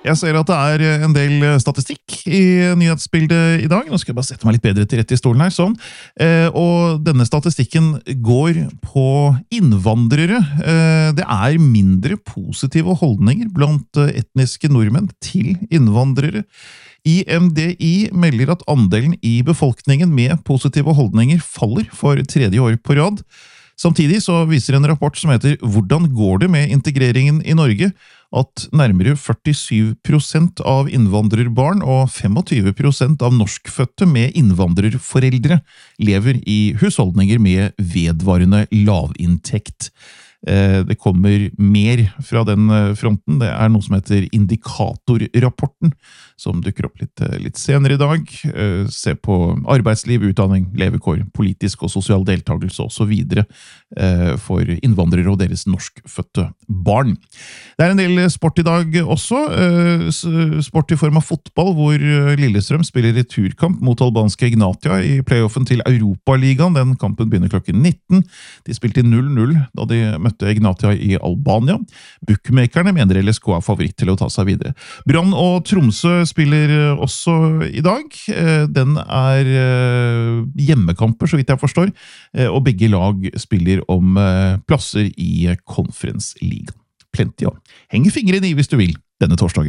Jeg ser at det er en del statistikk i nyhetsbildet i dag. Nå skal jeg bare sette meg litt bedre til rette i stolen her, sånn. Og denne statistikken går på innvandrere. Det er mindre positive holdninger blant etniske nordmenn til innvandrere. IMDi melder at andelen i befolkningen med positive holdninger faller for tredje år på rad. Samtidig så viser en rapport som heter «Hvordan går det med integreringen i Norge?» at nærmere 47% av innvandrerbarn og 25% av norskfødte med innvandrerforeldre lever i husholdninger med vedvarende lavinntekt. Det kommer mer fra den fronten. Det er noe som heter indikatorrapporten, som dukker opp litt senere i dag. Se på arbeidsliv, utdanning, levekår, politisk og sosial deltagelse og så videre for innvandrere og deres norskfødte barn. Det er en del sport i dag også. Sport i form av fotball, hvor Lillestrøm spiller returkamp mot albanske Ignatia i playoffen til Europaligaen. Den kampen begynner klokken 19. De spilte 0-0 da de møtte Ignatia i Albania. Bookmakerne mener LSK er favoritt til å ta seg videre. Brann og Tromsø spiller også i dag. Den er hjemmekamper, så vidt jeg forstår, og begge lag spiller om plasser i Conference League. Plenty av. Henge fingrene i hvis du vil denne torsdagen.